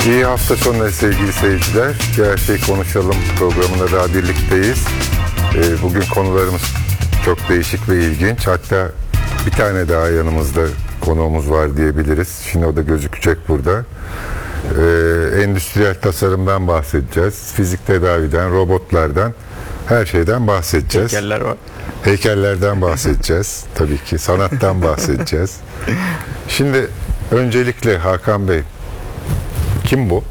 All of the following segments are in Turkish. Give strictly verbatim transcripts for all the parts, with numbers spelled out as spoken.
İyi hafta sonları sevgili seyirciler. Gerçeği Konuşalım programında daha birlikteyiz. Ee, bugün konularımız çok değişik ve ilginç. Hatta bir tane daha yanımızda konuğumuz var diyebiliriz. Şimdi o da gözükecek burada. Ee, endüstriyel tasarımdan bahsedeceğiz. Fizik tedaviden, robotlardan, her şeyden bahsedeceğiz. Heykeller var. Heykellerden bahsedeceğiz. Tabii ki sanattan bahsedeceğiz. Şimdi öncelikle Hakan Bey, kim bu?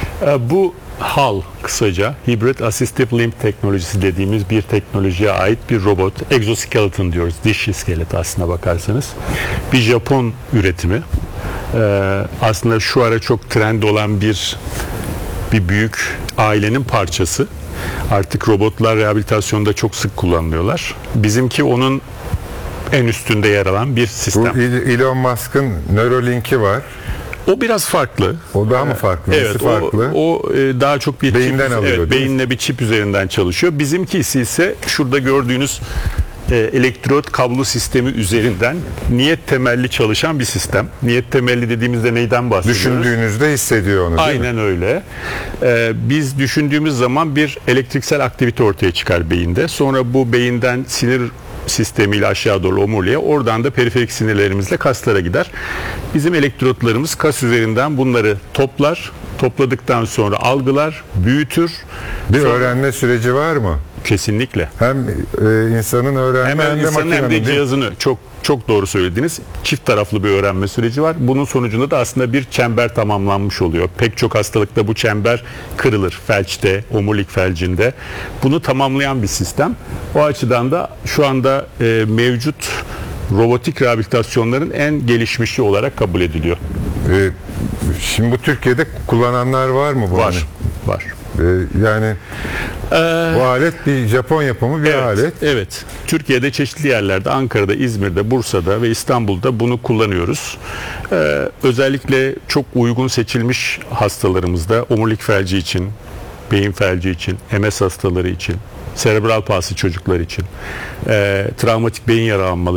Bu H A L kısaca Hybrid Assistive Limb teknolojisi dediğimiz bir teknolojiye ait bir robot. Exoskeleton diyoruz. Diş iskelet aslına bakarsanız. Bir Japon üretimi. Ee, aslında şu ara çok trend olan bir bir büyük ailenin parçası. Artık robotlar rehabilitasyonda çok sık kullanılıyorlar. Bizimki onun en üstünde yer alan bir sistem. Bu Elon Musk'ın Neuralink'i var. O biraz farklı. O daha mı farklı? Evet, Nesi farklı? O, o e, daha çok bir beyinden çip, alıyor. evet, beyinle bir çip üzerinden çalışıyor. Bizimkisi ise şurada gördüğünüz e, elektrot kablo sistemi üzerinden niyet temelli çalışan bir sistem. Niyet temelli dediğimizde neyden bahsediyoruz? Düşündüğünüzde hissediyor onu, değil Aynen mi? öyle. E, biz düşündüğümüz zaman bir elektriksel aktivite ortaya çıkar beyinde. Sonra bu beyinden sinir sistemiyle aşağı doğru omuriliğe, oradan da periferik sinirlerimizle kaslara gider. Bizim elektrotlarımız kas üzerinden bunları toplar. Topladıktan sonra algılar, büyütür. Bir Sonra, öğrenme süreci var mı? kesinlikle. Hem e, insanın öğrenme Hem hem de insanın hem makinenin. de cihazını çok çok doğru söylediniz. Çift taraflı bir öğrenme süreci var. Bunun sonucunda da aslında bir çember tamamlanmış oluyor. Pek çok hastalıkta bu çember kırılır. Felçte, omurilik felcinde. Bunu tamamlayan bir sistem. O açıdan da şu anda e, mevcut robotik rehabilitasyonların en gelişmişi olarak kabul ediliyor. E, şimdi bu Türkiye'de kullananlar var mı bu? Var. Hani? Var. E, yani Ee, bu alet bir Japon yapımı bir evet, alet. Evet. Türkiye'de çeşitli yerlerde, Ankara'da, İzmir'de, Bursa'da ve İstanbul'da bunu kullanıyoruz. Ee, özellikle çok uygun seçilmiş hastalarımızda omurilik felci için, beyin felci için, M S hastaları için, serebral palsi çocuklar için, e, travmatik beyin yaralanmaları